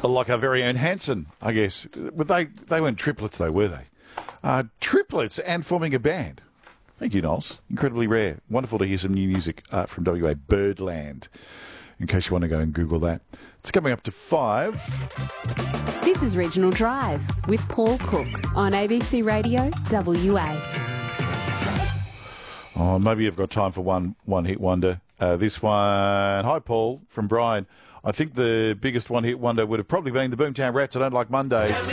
Like our very own Hanson, I guess. But they weren't triplets, though, were they? Triplets and forming a band. Thank you, Knowles. Incredibly rare. Wonderful to hear some new music from WA. Birdland, in case you want to go and Google that. It's coming up to 5. This is Regional Drive with Paul Cook on ABC Radio WA. Oh, maybe you've got time for one hit wonder. This one. Hi, Paul, from Brian. I think the biggest one hit wonder would have probably been the Boomtown Rats. I don't like Mondays.